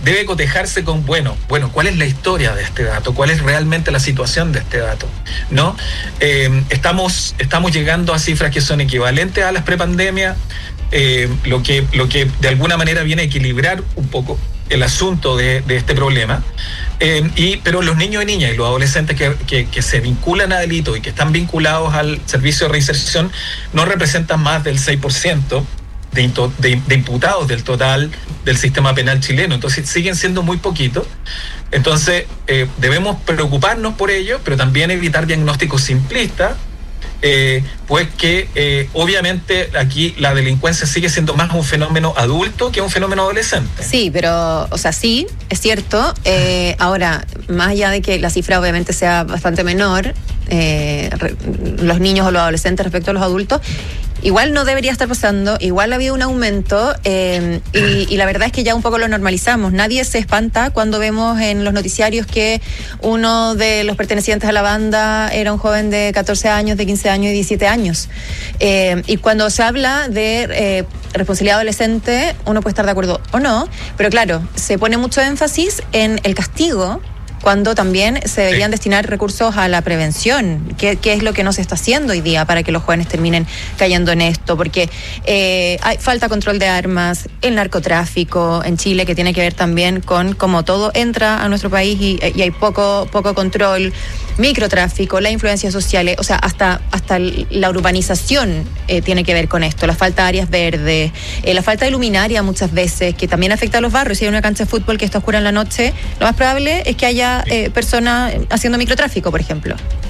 debe cotejarse con, bueno, ¿cuál es la historia de este dato? ¿Cuál es realmente la situación de este dato? ¿No? Estamos llegando a cifras que son equivalentes a las prepandemia, lo que de alguna manera viene a equilibrar un poco el asunto de este problema, pero los niños y niñas y los adolescentes que se vinculan a delito y que están vinculados al servicio de reinserción no representan más del 6% de imputados del total del sistema penal chileno. Entonces siguen siendo muy poquitos. Entonces debemos preocuparnos por ello, pero también evitar diagnósticos simplistas, pues que obviamente aquí la delincuencia sigue siendo más un fenómeno adulto que un fenómeno adolescente. Sí, pero, o sea, sí, es cierto. Ahora, más allá de que la cifra obviamente sea bastante menor, los niños o los adolescentes respecto a los adultos, igual no debería estar pasando, igual ha habido un aumento, y la verdad es que ya un poco lo normalizamos. Nadie se espanta cuando vemos en los noticiarios que uno de los pertenecientes a la banda era un joven de 14 años, de 15 años y 17 años. Y cuando se habla de responsabilidad adolescente, uno puede estar de acuerdo o no, pero claro, se pone mucho énfasis en el castigo, cuando también se deberían destinar recursos a la prevención, que es lo que no se está haciendo hoy día para que los jóvenes terminen cayendo en esto, porque hay falta control de armas, el narcotráfico en Chile, que tiene que ver también con cómo todo entra a nuestro país y hay poco control, microtráfico, las influencias sociales, o sea, hasta la urbanización tiene que ver con esto, la falta de áreas verdes, la falta de luminaria muchas veces, que también afecta a los barrios. Si hay una cancha de fútbol que está oscura en la noche, lo más probable es que haya personas haciendo microtráfico, por ejemplo.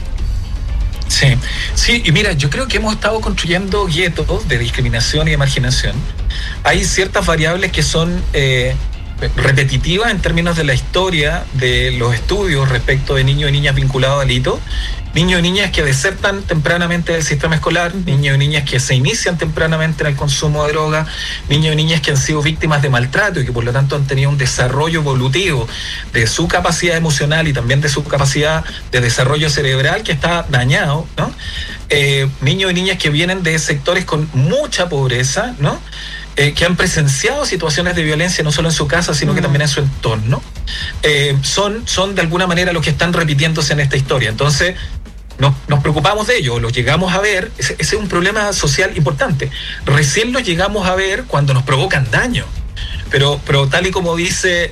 Sí, y mira, yo creo que hemos estado construyendo guetos de discriminación y de marginación. Hay ciertas variables que son repetitivas en términos de la historia de los estudios respecto de niños y niñas vinculados a delito. Niños y niñas que desertan tempranamente del sistema escolar, niños y niñas que se inician tempranamente en el consumo de drogas, niños y niñas que han sido víctimas de maltrato y que por lo tanto han tenido un desarrollo evolutivo de su capacidad emocional y también de su capacidad de desarrollo cerebral que está dañado, ¿no? Niños y niñas que vienen de sectores con mucha pobreza, ¿no? Que han presenciado situaciones de violencia no solo en su casa, sino que también en su entorno, son de alguna manera los que están repitiéndose en esta historia. Entonces, nos preocupamos de ello, los llegamos a ver. Ese es un problema social importante. Recién los llegamos a ver cuando nos provocan daño. Pero tal y como dice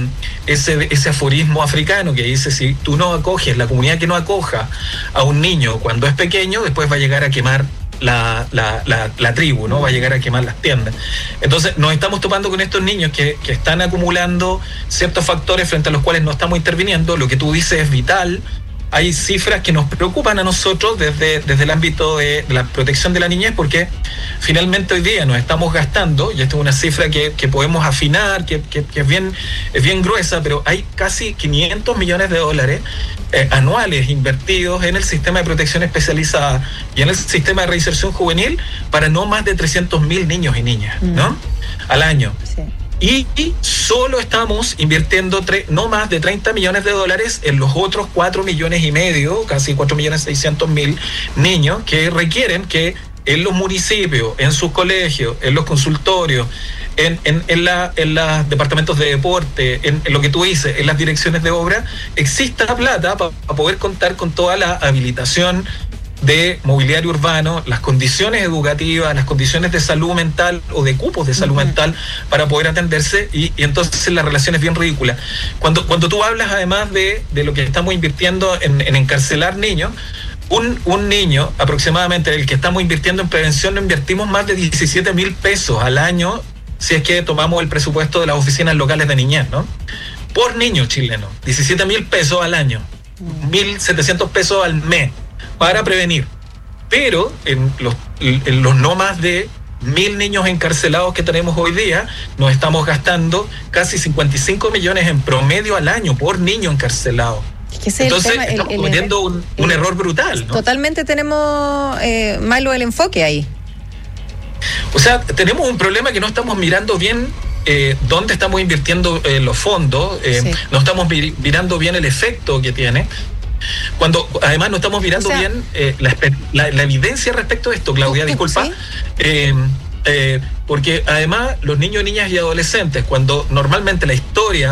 ese aforismo africano que dice, si tú no acoges, la comunidad que no acoja a un niño cuando es pequeño, después va a llegar a quemar la tribu, ¿no? Va a llegar a quemar las tiendas. Entonces nos estamos topando con estos niños que están acumulando ciertos factores frente a los cuales no estamos interviniendo. Lo que tú dices es vital. Hay cifras que nos preocupan a nosotros desde el ámbito de la protección de la niñez, porque finalmente hoy día nos estamos gastando, y esta es una cifra que podemos afinar, que es bien gruesa, pero hay casi 500 millones de dólares anuales invertidos en el sistema de protección especializada y en el sistema de reinserción juvenil para no más de 300.000 niños y niñas, ¿no? Al año. Sí. Y solo estamos invirtiendo no más de 30 millones de dólares en los otros 4 millones y medio, casi 4.600.000 niños que requieren que en los municipios, en sus colegios, en los consultorios, en los departamentos de deporte, en lo que tú dices, en las direcciones de obra, exista plata para poder contar con toda la habilitación de mobiliario urbano, las condiciones educativas, las condiciones de salud mental o de cupos de salud mental para poder atenderse, y entonces la relación es bien ridícula. Cuando tú hablas además de lo que estamos invirtiendo en encarcelar niños, un niño aproximadamente, el que estamos invirtiendo en prevención, lo invertimos más de 17.000 pesos al año, si es que tomamos el presupuesto de las oficinas locales de niñez, ¿no? Por niño chileno, 17.000 pesos al año, 1.700 pesos al mes, para prevenir. Pero en los no más de 1.000 niños encarcelados que tenemos hoy día, nos estamos gastando casi 55 millones en promedio al año por niño encarcelado. Entonces estamos cometiendo un error brutal, ¿no? Totalmente tenemos malo el enfoque ahí. O sea, tenemos un problema que no estamos mirando bien dónde estamos invirtiendo los fondos, no estamos mirando bien el efecto que tiene. Cuando además no estamos mirando bien la evidencia respecto de esto, Claudia, disculpa, porque además los niños, niñas y adolescentes, cuando normalmente la historia